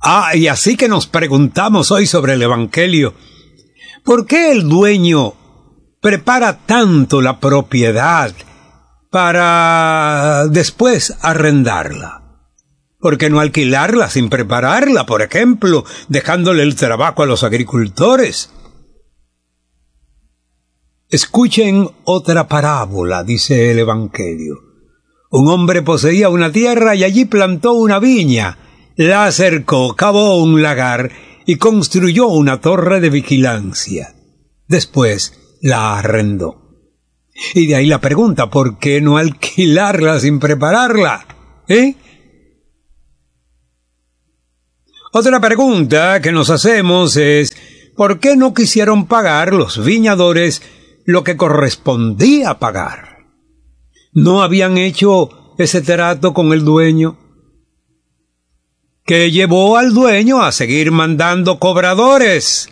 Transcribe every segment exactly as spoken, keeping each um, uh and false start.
Ah, y así que nos preguntamos hoy sobre el Evangelio, ¿por qué el dueño prepara tanto la propiedad para después arrendarla? ¿Por qué no alquilarla sin prepararla, por ejemplo, dejándole el trabajo a los agricultores? Escuchen otra parábola, dice el Evangelio. Un hombre poseía una tierra y allí plantó una viña, la cercó, cavó un lagar y construyó una torre de vigilancia. Después la arrendó. Y de ahí la pregunta, ¿por qué no alquilarla sin prepararla? ¿Eh? Otra pregunta que nos hacemos es, ¿por qué no quisieron pagar los viñadores lo que correspondía pagar? ¿No habían hecho ese trato con el dueño, que llevó al dueño a seguir mandando cobradores?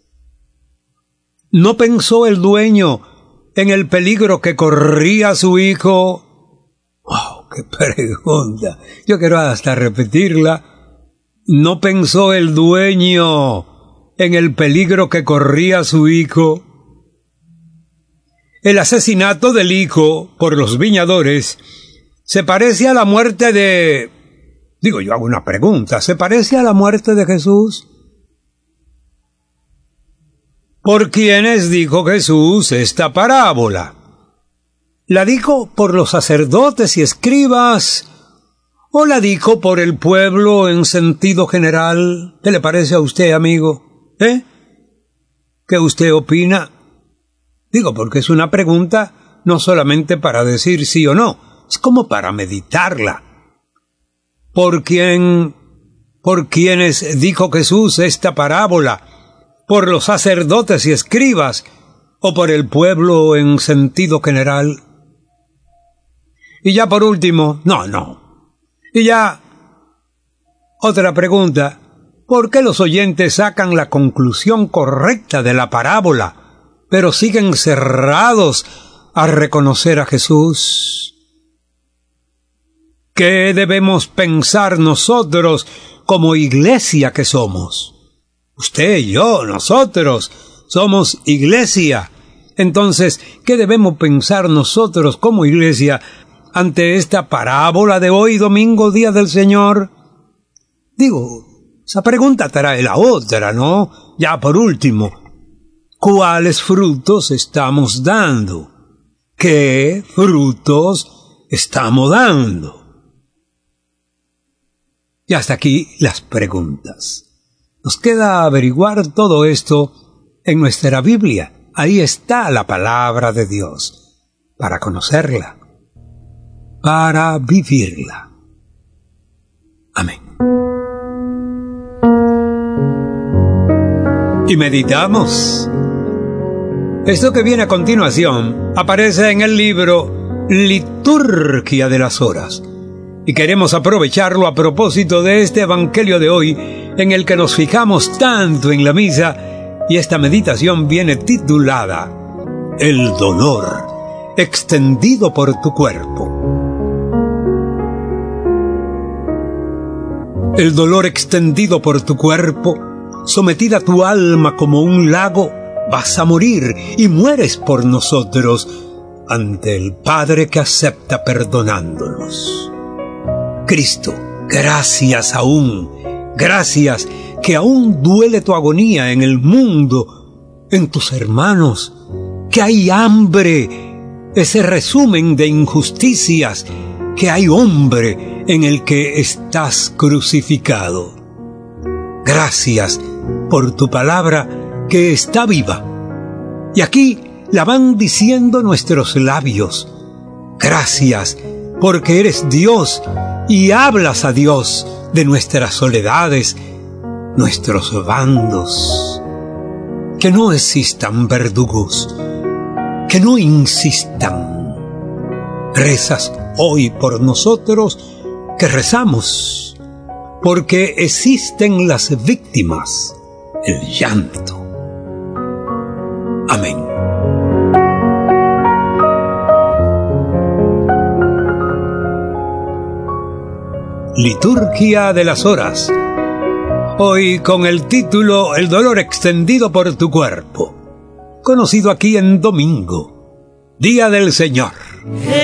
¿No pensó el dueño en el peligro que corría su hijo? ¡Wow! ¡Qué pregunta! Yo quiero hasta repetirla. ¿No pensó el dueño en el peligro que corría su hijo? El asesinato del hijo por los viñadores se parece a la muerte de... Digo, yo hago una pregunta, ¿se parece a la muerte de Jesús? ¿Por quiénes dijo Jesús esta parábola? ¿La dijo por los sacerdotes y escribas o la dijo por el pueblo en sentido general? ¿Qué le parece a usted, amigo? ¿Eh? ¿Qué usted opina? Digo, porque es una pregunta no solamente para decir sí o no, es como para meditarla. ¿Por quién, por quiénes dijo Jesús esta parábola? ¿Por los sacerdotes y escribas o por el pueblo en sentido general? Y ya por último, no, no. Y ya, otra pregunta, ¿por qué los oyentes sacan la conclusión correcta de la parábola, pero siguen cerrados a reconocer a Jesús? ¿Qué debemos pensar nosotros como iglesia que somos? Usted y yo, nosotros, somos iglesia. Entonces, ¿qué debemos pensar nosotros como iglesia ante esta parábola de hoy, domingo, día del Señor? Digo, esa pregunta trae la otra, ¿no? Ya por último, ¿cuáles frutos estamos dando? ¿Qué frutos estamos dando? Y hasta aquí las preguntas. Nos queda averiguar todo esto en nuestra Biblia. Ahí está la palabra de Dios, para conocerla, para vivirla. Amén. Y meditamos. Esto que viene a continuación aparece en el libro Liturgia de las Horas. Y queremos aprovecharlo a propósito de este evangelio de hoy, en el que nos fijamos tanto en la misa, y esta meditación viene titulada El dolor extendido por tu cuerpo. El dolor extendido por tu cuerpo, sometida tu alma como un lago, vas a morir y mueres por nosotros ante el Padre que acepta perdonándonos. Cristo, gracias aún, gracias que aún duele tu agonía en el mundo, en tus hermanos, que hay hambre, ese resumen de injusticias, que hay hombre en el que estás crucificado. Gracias por tu palabra que está viva. Y aquí la van diciendo nuestros labios. Gracias porque eres Dios y hablas a Dios de nuestras soledades, nuestros bandos. Que no existan verdugos, que no insistan. Rezas hoy por nosotros, que rezamos, porque existen las víctimas, el llanto. Amén. Liturgia de las Horas. Hoy con el título El dolor extendido por tu cuerpo, conocido aquí en domingo, Día del Señor.